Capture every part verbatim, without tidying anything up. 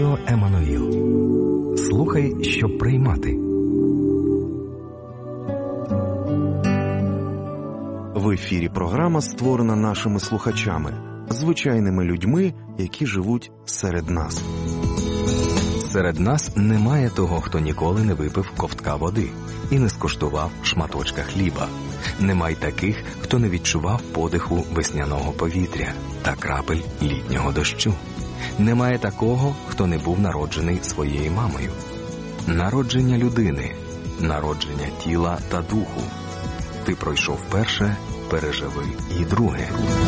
Еммануїл. Слухай, щоб приймати. В ефірі програма створена нашими слухачами, звичайними людьми, які живуть серед нас. Серед нас немає того, хто ніколи не випив ковтка води і не скуштував шматочка хліба. Немає таких, хто не відчував подиху весняного повітря та крапель літнього дощу. Немає такого, хто не був народжений своєю мамою. Народження людини, народження тіла та духу. Ти пройшов перше, переживи і друге.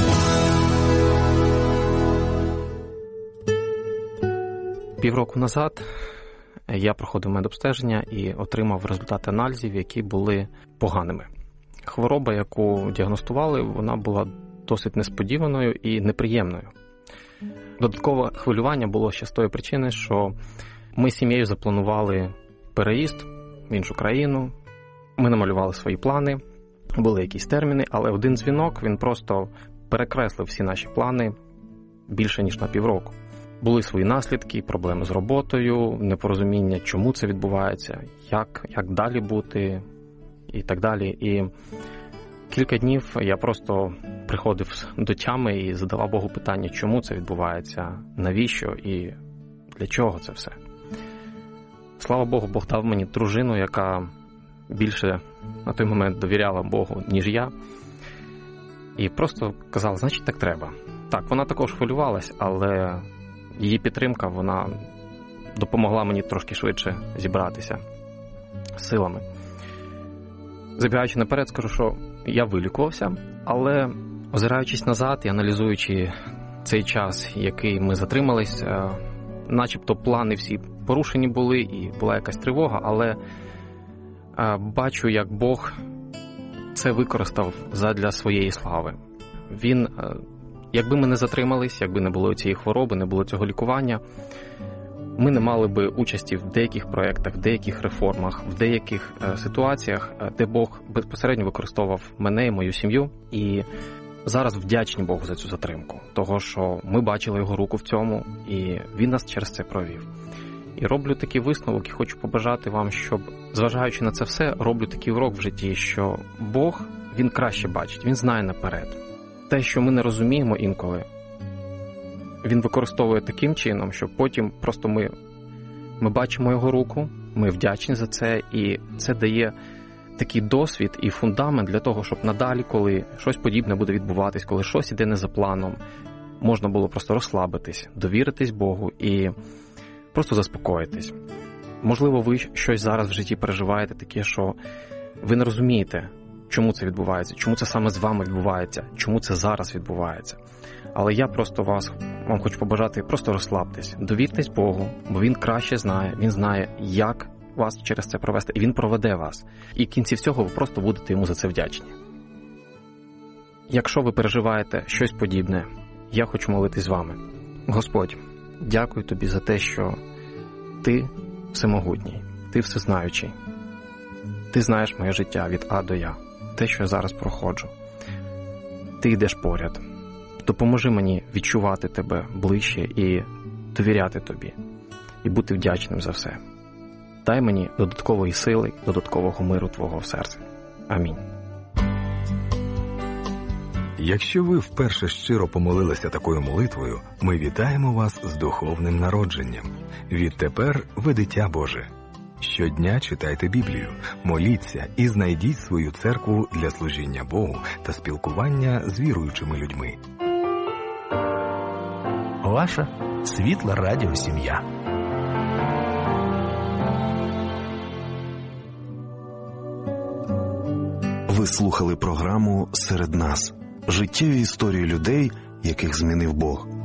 Півроку назад я проходив медобстеження і отримав результати аналізів, які були поганими. Хвороба, яку діагностували, вона була досить несподіваною і неприємною. Додаткове хвилювання було ще з тої причини, що ми з сім'єю запланували переїзд в іншу країну, ми намалювали свої плани, були якісь терміни, але один дзвінок, він просто перекреслив всі наші плани більше, ніж на півроку. Були свої наслідки, проблеми з роботою, непорозуміння, чому це відбувається, як, як далі бути і так далі. І кілька днів я просто приходив до тями і задавав Богу питання, чому це відбувається, навіщо і для чого це все. Слава Богу, Бог дав мені дружину, яка більше на той момент довіряла Богу, ніж я. І просто казала, значить, так треба. Так, вона також хвилювалась, але її підтримка, вона допомогла мені трошки швидше зібратися силами. Забігаючи наперед, скажу, що я вилікувався, але озираючись назад і аналізуючи цей час, який ми затримались, начебто плани всі порушені були і була якась тривога, але бачу, як Бог це використав задля своєї слави. Він, якби ми не затримались, якби не було цієї хвороби, не було цього лікування, ми не мали би участі в деяких проєктах, в деяких реформах, в деяких ситуаціях, де Бог безпосередньо використовував мене і мою сім'ю. І зараз вдячні Богу за цю затримку, того, що ми бачили його руку в цьому, і він нас через це провів. І роблю такий висновок, і хочу побажати вам, щоб, зважаючи на це все, роблю такий урок в житті, що Бог, він краще бачить, він знає наперед. Те, що ми не розуміємо інколи, він використовує таким чином, що потім просто ми, ми бачимо його руку, ми вдячні за це, і це дає такий досвід і фундамент для того, щоб надалі, коли щось подібне буде відбуватись, коли щось іде не за планом, можна було просто розслабитись, довіритись Богу і просто заспокоїтись. Можливо, ви щось зараз в житті переживаєте таке, що ви не розумієте, чому це відбувається, чому це саме з вами відбувається, чому це зараз відбувається. Але я просто вас, вам хочу побажати, просто розслабтесь, довіртесь Богу, бо Він краще знає, Він знає, як вас через це провести, і Він проведе вас. І в кінці всього ви просто будете Йому за це вдячні. Якщо ви переживаєте щось подібне, я хочу молитись з вами. Господь, дякую Тобі за те, що Ти всемогутній, Ти всезнаючий. Ти знаєш моє життя від А до Я, те, що я зараз проходжу. Ти йдеш поряд. Допоможи мені відчувати Тебе ближче і довіряти Тобі, і бути вдячним за все. Дай мені додаткової сили, додаткового миру Твого в серці. Амінь. Якщо ви вперше щиро помолилися такою молитвою, ми вітаємо вас з духовним народженням. Відтепер ви дитя Боже. Щодня читайте Біблію, моліться і знайдіть свою церкву для служіння Богу та спілкування з віруючими людьми. Ваша світла радіосім'я. Ви слухали програму «Серед нас» – життєві історії людей, яких змінив Бог.